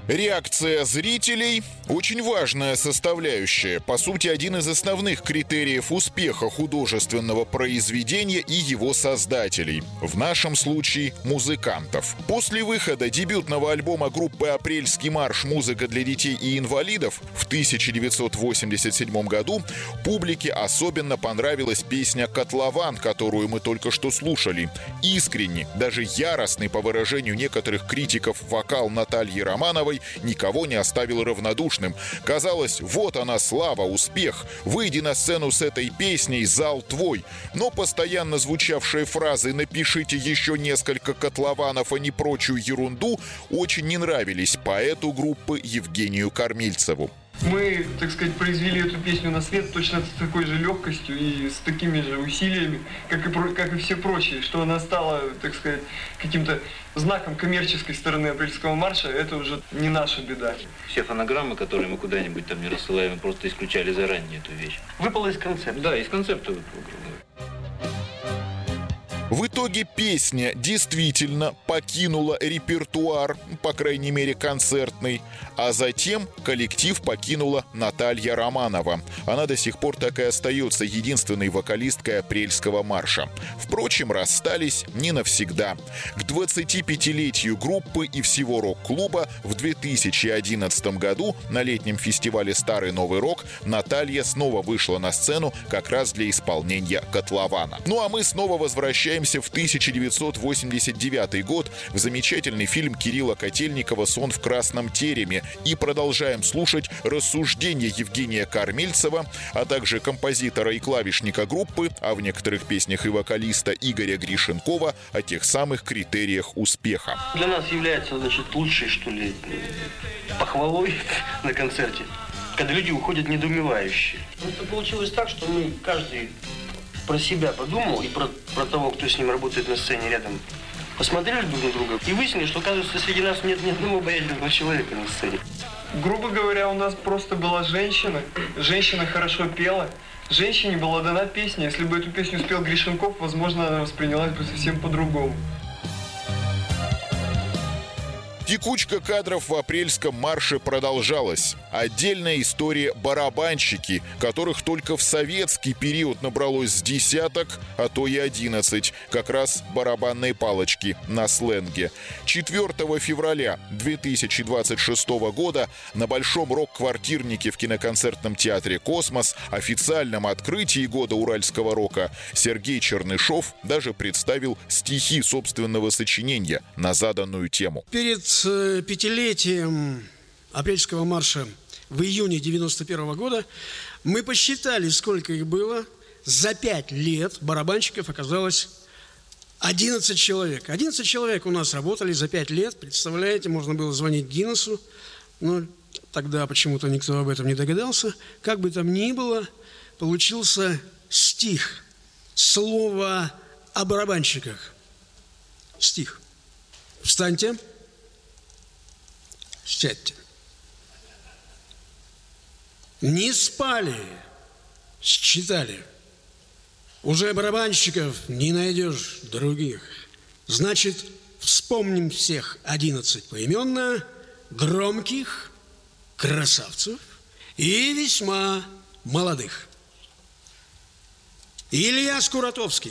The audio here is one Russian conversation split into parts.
Реакция зрителей – очень важная составляющая, по сути, один из основных критериев успеха художественного произведения и его создателей, в нашем случае – музыкантов. После выхода дебютного альбома группы «Апрельский марш. Музыка для детей и инвалидов» в 1987 году публике особенно понравилась песня «Котлован», которую мы только что слушали. Искренний, даже яростный, по выражению некоторых критиков, вокал Натальи Романовой никого не оставил равнодушным. Казалось, вот она слава, успех. Выйди на сцену с этой песней, зал твой. Но постоянно звучавшие фразы «напишите еще несколько котлованов, а не прочую ерунду» очень не нравились поэту группы Евгению Кормильцеву. Мы, так сказать, произвели эту песню на свет точно с такой же легкостью и с такими же усилиями, как и все прочие, что она стала, так сказать, каким-то знаком коммерческой стороны «Апрельского марша», это уже не наша беда. Все фонограммы, которые мы куда-нибудь там не рассылаем, просто исключали заранее эту вещь. Выпало из концепта. Да, из концепта выпало. В итоге песня действительно покинула репертуар, по крайней мере концертный, а затем коллектив покинула Наталья Романова. Она до сих пор так и остается единственной вокалисткой «Апрельского марша». Впрочем, расстались не навсегда. К 25-летию группы и всего рок-клуба в 2011 году на летнем фестивале «Старый Новый рок» Наталья снова вышла на сцену как раз для исполнения «Котлована». Ну а мы снова возвращаемся в 1989 год в замечательный фильм Кирилла Котельникова «Сон в красном тереме» и продолжаем слушать рассуждения Евгения Кормильцева, а также композитора и клавишника группы, а в некоторых песнях и вокалиста Игоря Гришенкова о тех самых критериях успеха. Для нас является, лучшей, что ли, похвалой на концерте, когда люди уходят недоумевающие. Это получилось так, что мы каждый про себя подумал и про того, кто с ним работает на сцене рядом. Посмотрели друг на друга и выяснили, что, оказывается, среди нас нет ни одного обаятельного человека на сцене. Грубо говоря, у нас просто была женщина. Женщина хорошо пела. Женщине была дана песня. Если бы эту песню спел Гришенков, возможно, она воспринялась бы совсем по-другому. Текучка кадров в «Апрельском марше» продолжалась. Отдельная история — барабанщики, которых только в советский период набралось с десяток, а то и 11, как раз барабанные палочки на сленге. 4 февраля 2026 года на Большом рок-квартирнике в киноконцертном театре «Космос», официальном открытии года уральского рока, Сергей Чернышов даже представил стихи собственного сочинения на заданную тему. Перед пятилетием «Апрельского марша» в июне 1991 года мы посчитали, сколько их было. За 5 лет барабанщиков оказалось 11 человек. 11 человек у нас работали за 5 лет. Представляете, можно было звонить Гиннесу, но тогда почему-то никто об этом не догадался. Как бы там ни было, получился стих, слово о барабанщиках. Стих. Встаньте. Сядьте. Не спали, считали. Уже барабанщиков не найдешь других. Значит, вспомним всех 11 поименно, громких, красавцев и весьма молодых. Илья Скуратовский,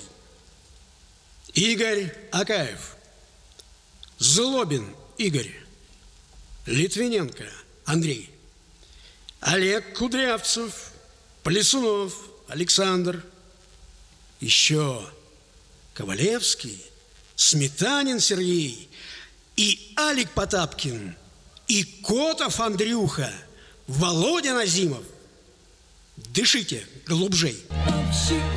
Игорь Акаев, Злобин Игорь, Литвиненко Андрей, Олег Кудрявцев, Плесунов Александр, еще Ковалевский, Сметанин Сергей и Алик Потапкин, и Котов Андрюха, Володя Назимов. Дышите глубжей.